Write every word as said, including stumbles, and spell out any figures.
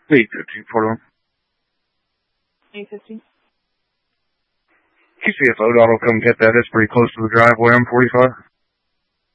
eight fifteen, Portland. eight fifteen. Q C F O, Auto, come get that. It's pretty close to the driveway. I'm forty-five.